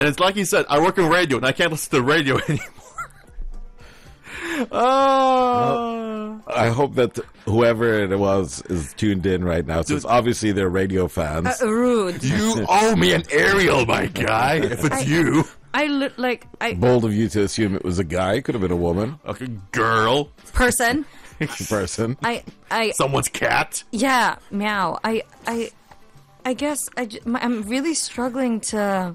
And it's like you said, I work in radio, and I can't listen to the radio anymore. I hope that whoever it was is tuned in right now, since obviously they're radio fans. Rude. You owe me an aerial, my guy, if it's you. Bold of you to assume it was a guy. It could have been a woman. Okay, girl. Person. Person. Someone's cat. Yeah, meow. I guess I'm really struggling to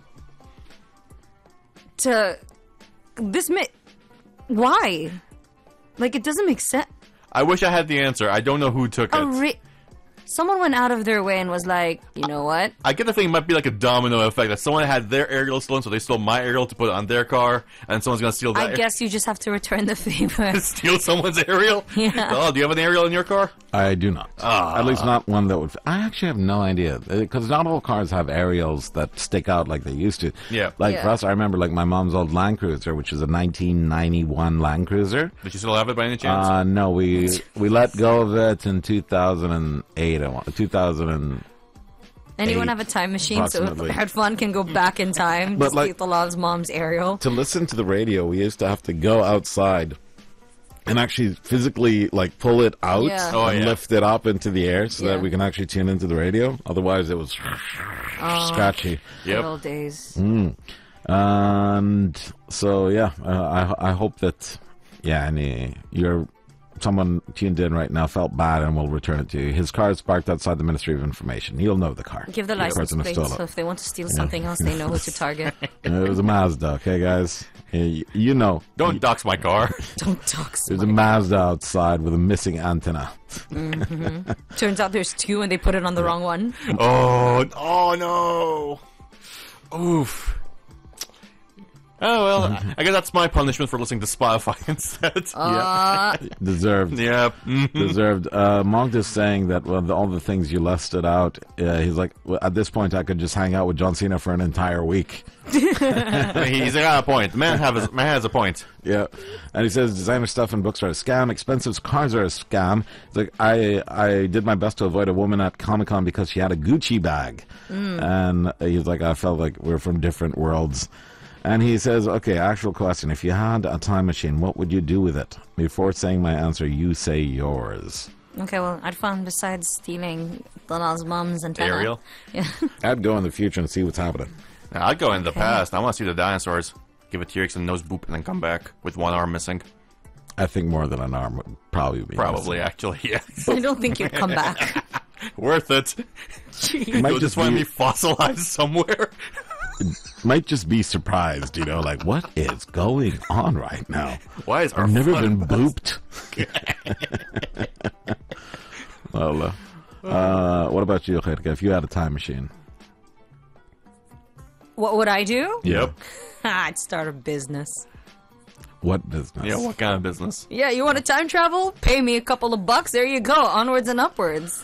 why? Like, it doesn't make sense. I wish I had the answer. I don't know who took it. Someone went out of their way and was like, you know what? I get the thing, it might be like a domino effect, that someone had their aerial stolen, so they stole my aerial to put it on their car, and someone's going to steal that. I guess you just have to return the favor. Steal someone's aerial? Yeah. Oh, do you have an aerial in your car? I do not. At least not one that would... I actually have no idea, because not all cars have aerials that stick out like they used to. Yeah. For us, I remember like my mom's old Land Cruiser, which is a 1991 Land Cruiser. Did you still have it by any chance? No, we let go of it in 2008. 2000. Anyone have a time machine so Had Fun can go back in time to steal Talal's mom's aerial? To listen to the radio, we used to have to go outside and actually physically like pull it out and lift it up into the air so that we can actually tune into the radio. Otherwise, it was scratchy. Good old days. And so, I hope that, someone tuned in right now felt bad and will return it to you. His car is parked outside the Ministry of Information. He'll know the car. Give the license plate, so if they want to steal something else, they know who to target. It was a Mazda, okay, guys? You know. Don't dox my car. Don't dox There's a Mazda outside with a missing antenna. Turns out there's two and they put it on the wrong one. Oh no. Oof. Oh, well, I guess that's my punishment for listening to Spotify instead. Deserved. Yep. Deserved. Monk is saying that all the things you listed out, he's like, at this point, I could just hang out with John Cena for an entire week. He's got a point. The man has a point. Yeah. And he says designer stuff and books are a scam. Expensive cars are a scam. It's like, I did my best to avoid a woman at Comic-Con because she had a Gucci bag. And he's like, I felt like we're from different worlds. And he says, okay, actual question. If you had a time machine, what would you do with it? Before saying my answer, you say yours. Okay, well, I'd find besides stealing Donald's mom's antenna. Aerial? Yeah. I'd go in the future and see what's happening. Now, I'd go in the past. I want to see the dinosaurs. Give a T-Rex a nose boop and then come back with one arm missing. I think more than an arm would probably be Probably, missing. actually, yeah. I don't think you'd come back. Worth it. You'll just find me fossilized somewhere. Might just be surprised, like, what is going on right now? Why is our I've never fun been booped. Well, what about you, Khairka, if you had a time machine? What would I do? Yep. I'd start a business. What business? Yeah, what kind of business? Yeah, you want to time travel? Pay me a couple of bucks. There you go. Onwards and upwards.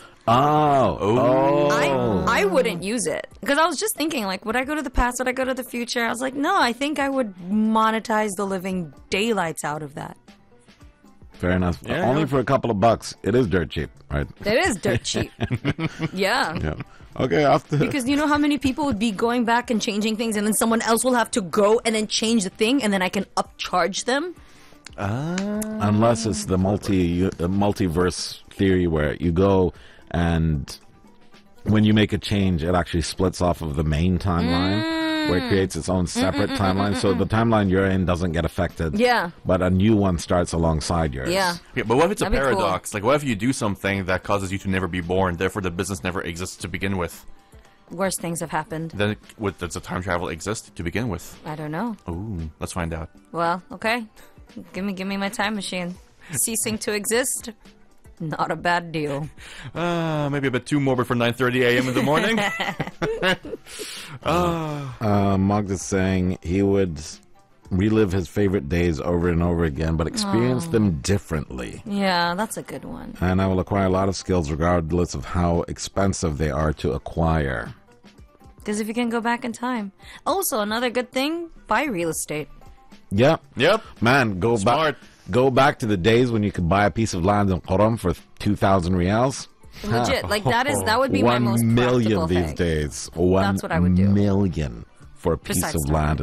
I wouldn't use it because I was just thinking, like, would I go to the past? Would I go to the future? I was like, no, I think I would monetize the living daylights out of that. Fair enough. Yeah. Only for a couple of bucks. It is dirt cheap, right? It is dirt cheap. Yeah. Yeah. Okay, after. Because you know how many people would be going back and changing things, and then someone else will have to go and then change the thing, and then I can upcharge them. Unless it's the multiverse theory where you go and when you make a change, it actually splits off of the main timeline where it creates its own separate timeline. So the timeline you're in doesn't get affected. Yeah. But a new one starts alongside yours. Yeah. But what if it's That'd a be cool. paradox? Like, what if you do something that causes you to never be born, therefore the business never exists to begin with? Worse things have happened. Then does the time travel exist to begin with? I don't know. Ooh, let's find out. Well, okay. Give me my time machine. Ceasing to exist. Not a bad deal. Maybe a bit too morbid for 9:30 a.m. in the morning. Mog is saying he would relive his favorite days over and over again, but experience them differently. Yeah, that's a good one. And I will acquire a lot of skills regardless of how expensive they are to acquire. Because if you can go back in time. Also, another good thing, buy real estate. Yep. Yep. Man, Smart. Go back to the days when you could buy a piece of land in Quram for 2,000 reals. Legit. Like, that would be my most 1 million practical these thing. days. That's what I would do. 1 million for a piece Besides of Star land